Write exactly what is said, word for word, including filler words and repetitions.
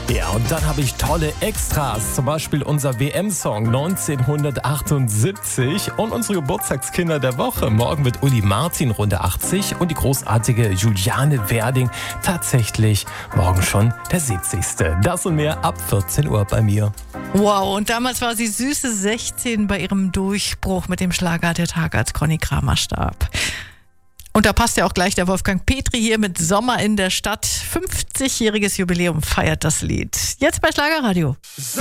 Ja, und dann habe ich tolle Extras, zum Beispiel unser W M-Song neunzehnhundertachtundsiebzig und unsere Geburtstagskinder der Woche. Morgen wird Uli Martin Runde achtzig und die großartige Juliane Werding tatsächlich morgen schon der siebzigste. Das und mehr ab vierzehn Uhr bei mir. Wow, und damals war sie süße sechzehn bei ihrem Durchbruch mit dem Schlager Der Tag, als Conny Kramer starb. Und da passt ja auch gleich der Wolfgang Petri hier mit Sommer in der Stadt. fünfzigjähriges Jubiläum feiert das Lied. Jetzt bei Schlagerradio.